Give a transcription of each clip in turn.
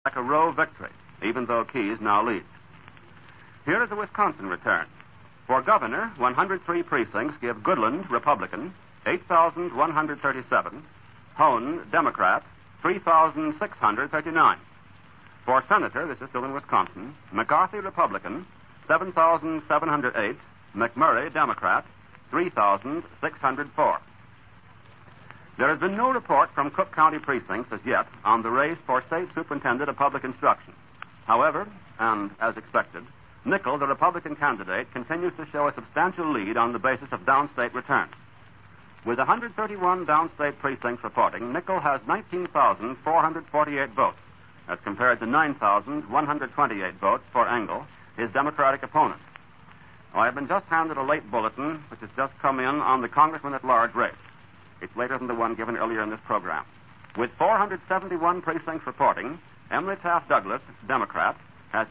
like a row victory, even though Keyes now leads. Here is the Wisconsin return. For governor, 103 precincts give Goodland, Republican, 8,137. Hone, Democrat, 3,639. For senator, this is still in Wisconsin, McCarthy, Republican, 7,708. McMurray, Democrat, 3,604. There has been no report from Cook County precincts as yet on the race for state superintendent of public instruction. However, and as expected, Nickel, the Republican candidate, continues to show a substantial lead on the basis of downstate returns. With 131 downstate precincts reporting, Nickel has 19,448 votes, as compared to 9,128 votes for Engel, his Democratic opponent. I have been just handed a late bulletin, which has just come in on the Congressman at Large race. It's later than the one given earlier in this program. With 471 precincts reporting, Emily Taft Douglas, Democrat, has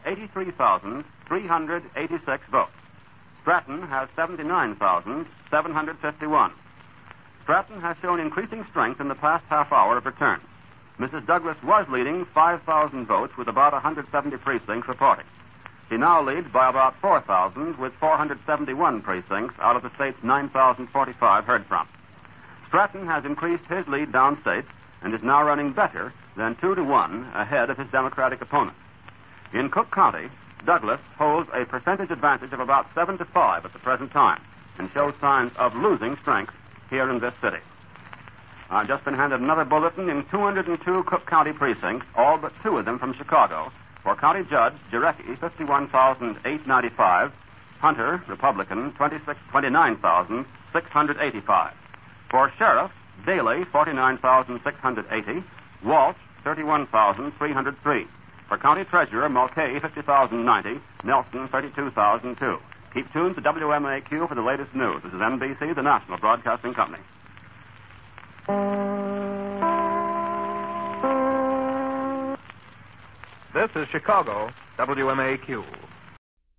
83,386 votes. Stratton has 79,751. Stratton has shown increasing strength in the past half hour of returns. Mrs. Douglas was leading 5,000 votes with about 170 precincts reporting. She now leads by about 4,000 with 471 precincts out of the state's 9,045 heard from. Stratton has increased his lead downstate and is now running better than 2-1 ahead of his Democratic opponent. In Cook County, Douglas holds a percentage advantage of about 7-5 at the present time and shows signs of losing strength here in this city. I've just been handed another bulletin in 202 Cook County precincts, all but 2 of them from Chicago. For County Judge, Jarecki, 51,895. Hunter, Republican, 29,685. For Sheriff, Daley, 49,680. Walsh, 31,303. For County Treasurer, Mulcahy, 50,090. Nelson, 32,002. Keep tuned to WMAQ for the latest news. This is NBC, the National Broadcasting Company. This is Chicago, WMAQ.